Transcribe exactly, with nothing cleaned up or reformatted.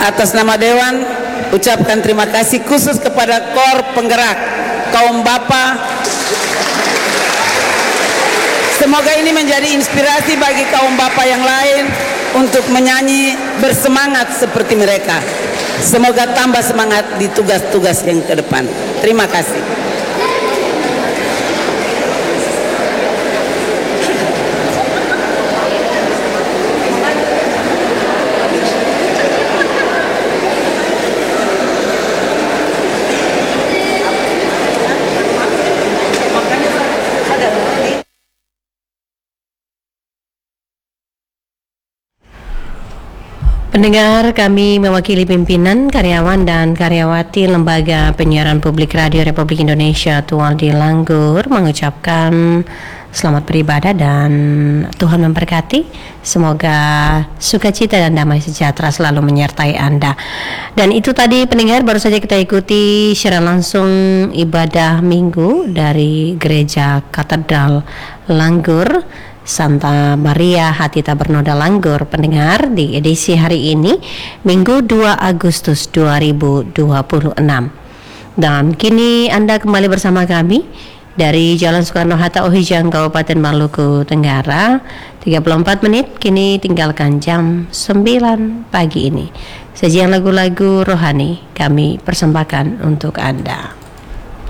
atas nama Dewan ucapkan terima kasih khusus kepada Kor Penggerak Kaum Bapa. Semoga ini menjadi inspirasi bagi kaum bapa yang lain untuk menyanyi bersemangat seperti mereka. Semoga tambah semangat di tugas-tugas yang ke depan. Terima kasih. Pendengar, kami mewakili pimpinan, karyawan dan karyawati Lembaga Penyiaran Publik Radio Republik Indonesia Tualdi Langgur mengucapkan selamat beribadah dan Tuhan memberkati. Semoga sukacita dan damai sejahtera selalu menyertai Anda. Dan itu tadi pendengar, baru saja kita ikuti secara langsung ibadah minggu dari Gereja Katedral Langgur Santa Maria Hatita Bernoda Langgur, pendengar, di edisi hari ini Minggu dua Agustus dua ribu dua puluh enam. Dan kini Anda kembali bersama kami dari Jalan Soekarno-Hatta, Ohijang, Kabupaten Maluku Tenggara. Tiga puluh empat menit kini tinggalkan jam sembilan pagi ini. Sajian lagu-lagu rohani kami persembahkan untuk Anda.